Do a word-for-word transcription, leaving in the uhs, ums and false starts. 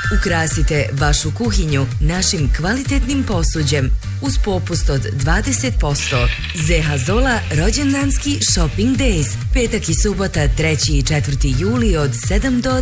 Ukrasite vašu kuhinju našim kvalitetnim posuđem uz popust od dvadeset posto. Zeha Zola rođendanski shopping days. Petak i subota treći i četvrti juli od sedam do